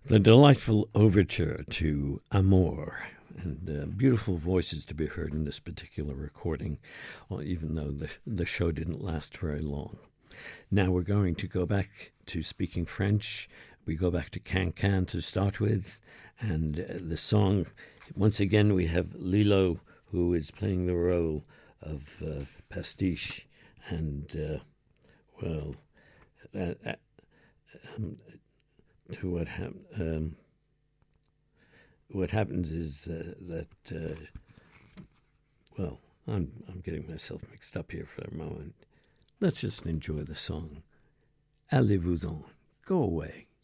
The delightful overture to Amor, and beautiful voices to be heard in this particular recording, well, even though the show didn't last very long. Now we're going to go back to speaking French. We go back to Can to start with, and the song, once again we have Lilo, who is playing the role of Pastiche, and to what happens is that I'm getting myself mixed up here for a moment. Let's just enjoy the song. Allez-vous-en, go away.